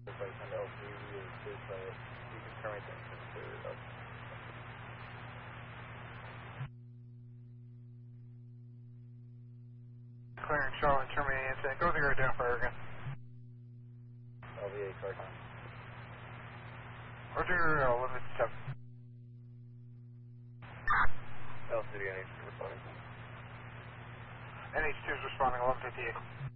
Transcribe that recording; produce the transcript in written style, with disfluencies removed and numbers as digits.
Clearing Charlotte, terminating incident. Go to your identifier again. LVA car time. Roger, 1157. LCD NH2 responding. NH2 is responding, 1158.